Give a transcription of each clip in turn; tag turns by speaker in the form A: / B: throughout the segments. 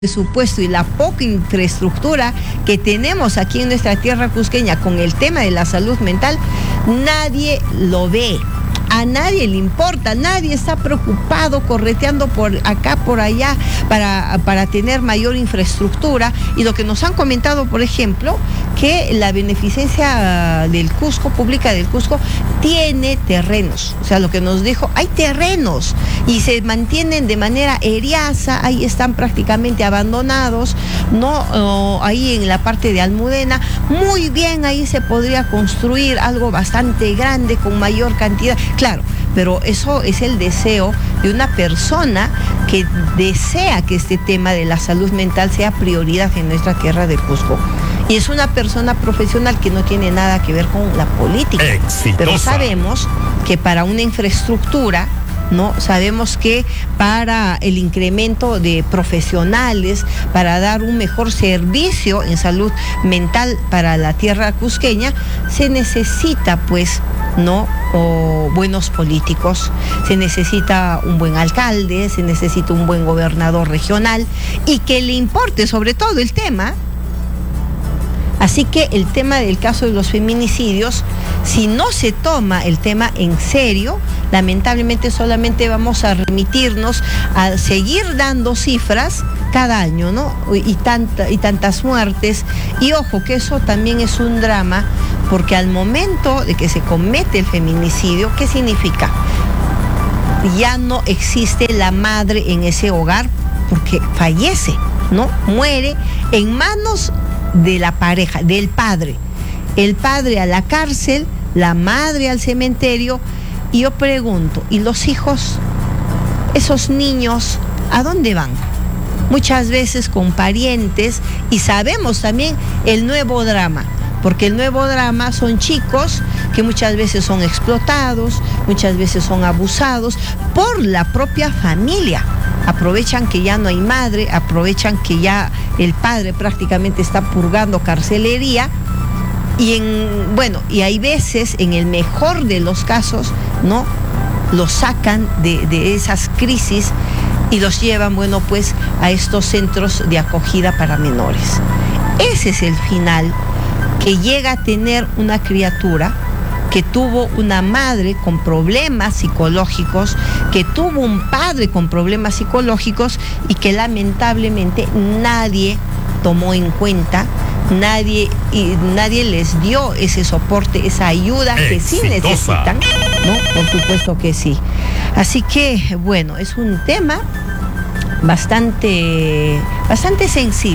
A: presupuesto y la poca infraestructura que tenemos aquí en nuestra tierra cusqueña con el tema de la salud mental, nadie lo ve. A nadie le importa, nadie está preocupado correteando por acá, por allá, para tener mayor infraestructura. Y lo que nos han comentado, por ejemplo, que la beneficencia del Cusco, pública del Cusco, tiene terrenos. O sea, lo que nos dijo, hay terrenos y se mantienen de manera eriaza, ahí están prácticamente abandonados, ¿no? Ahí en la parte de Almudena, muy bien, ahí se podría construir algo bastante grande con mayor cantidad. Claro, pero eso es el deseo de una persona que desea que este tema de la salud mental sea prioridad en nuestra tierra de Cusco. Y es una persona profesional que no tiene nada que ver con la política.
B: Exitosa.
A: Pero sabemos que para una infraestructura, ¿no? Sabemos que para el incremento de profesionales, para dar un mejor servicio en salud mental para la tierra cusqueña, se necesita, pues, ¿no? O buenos políticos, se necesita un buen alcalde, se necesita un buen gobernador regional y que le importe sobre todo el tema. Así que el tema del caso de los feminicidios, si no se toma el tema en serio, lamentablemente solamente vamos a remitirnos a seguir dando cifras cada año, ¿no? Y tantas muertes. Y ojo, que eso también es un drama, porque al momento de que se comete el feminicidio, ¿qué significa? Ya no existe la madre en ese hogar porque fallece, ¿no? Muere en manos de la pareja, del padre. El padre a la cárcel, la madre al cementerio. Y yo pregunto, ¿y los hijos? Esos niños, ¿a dónde van? Muchas veces con parientes, y sabemos también el nuevo drama, porque el nuevo drama son chicos que muchas veces son explotados, muchas veces son abusados por la propia familia. Aprovechan que ya no hay madre, aprovechan que ya el padre prácticamente está purgando carcelería. Y hay veces, en el mejor de los casos, ¿no? Los sacan de esas crisis y los llevan, bueno, pues a estos centros de acogida para menores. Ese es el final que llega a tener una criatura que tuvo una madre con problemas psicológicos, que tuvo un padre con problemas psicológicos y que lamentablemente nadie tomó en cuenta, nadie les dio ese soporte, esa ayuda que sí necesitan, ¿no? Por supuesto que sí. Así que, bueno, es un tema bastante sensible.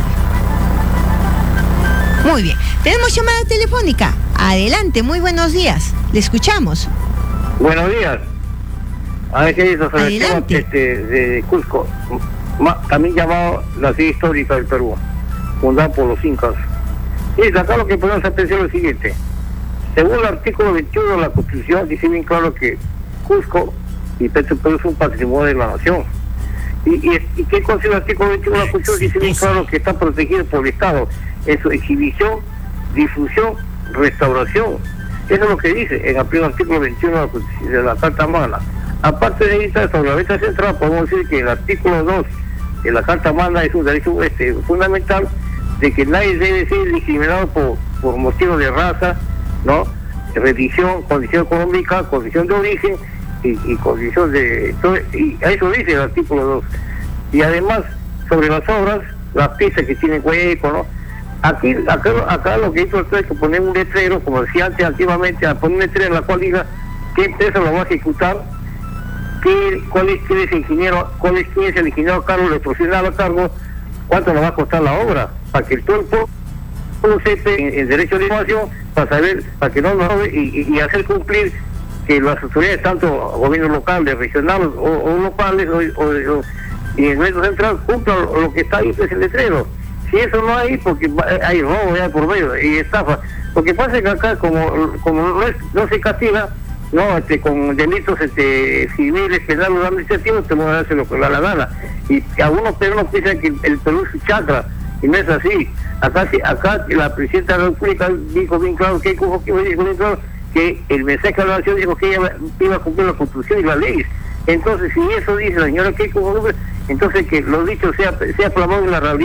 A: Muy bien. Tenemos llamada telefónica. Adelante, muy buenos días. Le escuchamos.
C: Buenos días. A ver qué dice sobre el tema de Cusco, también llamado la ciudad histórica del Perú, fundada por los incas. Y acá lo que podemos apreciar es lo siguiente. Según el artículo 21 de la Constitución, dice bien claro que Cusco y Perú es un patrimonio de la nación. ¿Y qué considera el artículo 21 de la Constitución? Dice bien claro que está protegido por el Estado en su exhibición, difusión, restauración. Eso es lo que dice en el primer artículo 21 de la Carta Magna. Aparte de esta, sobre la mesa central, podemos decir que el artículo 2 de la Carta Magna es un derecho fundamental de que nadie debe ser discriminado por motivos de raza, ¿no? Religión, condición económica, condición de origen y condición de... Y eso dice el artículo 2. Y además, sobre las obras, las pistas que tienen hueco, ¿no? Acá lo que hizo es que poner un letrero, como decía antiguamente, a poner un letrero en la cual diga qué empresa lo va a ejecutar, quién es el ingeniero a cargo, el profesional a cargo, cuánto nos va a costar la obra, para que todo el pueblo sepa en derecho de información, para saber, para que no nos robe y hacer cumplir que las autoridades, tanto gobiernos locales, regionales o locales, y el gobierno central, cumplan lo que está ahí, que es el letrero. Si eso no hay, porque hay robo ya por medio y estafa. Lo que pasa es que acá, como no se castiga, no, con delitos civiles, penales o administrativos, te van a hacer lo que le da la gana. Y algunos peruanos piensan que el Perú es su chacra, y no es así. Acá la presidenta de la República dijo bien claro que el mensaje de la nación dijo que ella iba a cumplir la Constitución y las leyes. Entonces, si eso dice la señora Keiko, Entonces que los dichos sea plasmado en la realidad.